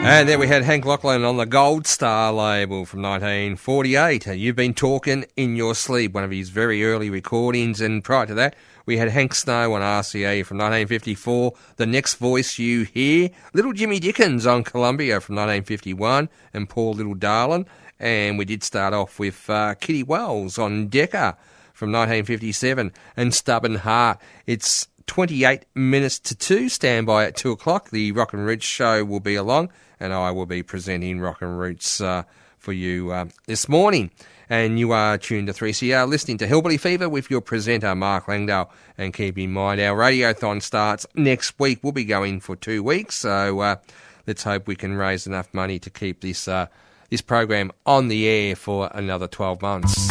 And then we had Hank Lachlan on the Gold Star label from 1948. You've Been Talking in Your Sleep, one of his very early recordings. And prior to that, we had Hank Snow on RCA from 1954, The Next Voice You Hear, Little Jimmy Dickens on Columbia from 1951, and Poor Little Darlin'. And we did start off with Kitty Wells on Decca from 1957, and Stubborn Heart. It's 28 minutes to 2. Stand by at 2 o'clock. The Rock and Roots show will be along, and I will be presenting Rock and Roots for you this morning. And you are tuned to 3CR, listening to Hillbilly Fever with your presenter, Mark Langdale. And keep in mind, our radiothon starts next week. We'll be going for 2 weeks, so let's hope we can raise enough money to keep this program on the air for another 12 months.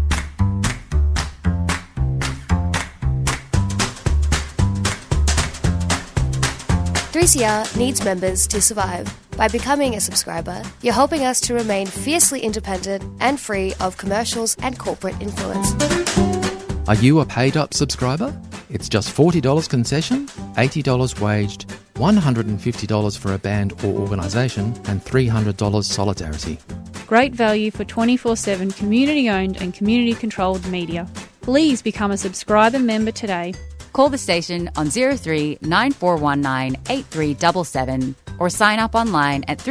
"3CR needs members to survive. By becoming a subscriber, you're helping us to remain fiercely independent and free of commercials and corporate influence." Are you a paid-up subscriber? It's just $40 concession, $80 waged, $150 for a band or organisation, and $300 solidarity. Great value for 24/7 community-owned and community-controlled media. Please become a subscriber member today. Call the station on 03 9419 8377 or sign up online at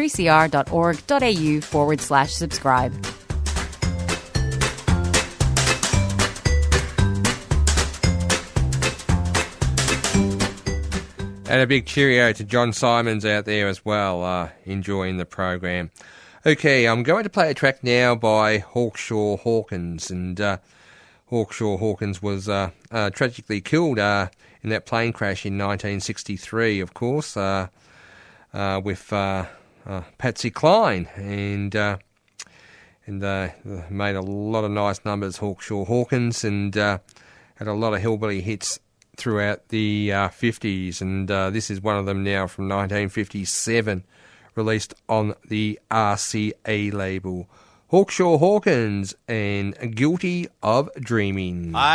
3cr.org.au/subscribe. And a big cheerio to John Simons out there as well, enjoying the program. Okay, I'm going to play a track now by Hawkshaw Hawkins, and Hawkshaw Hawkins was tragically killed in that plane crash in 1963, of course, with Patsy Cline, and made a lot of nice numbers, Hawkshaw Hawkins, and had a lot of hillbilly hits throughout the 50s, and this is one of them now from 1957, released on the RCA label. Hawkshaw Hawkins and Guilty of Dreaming.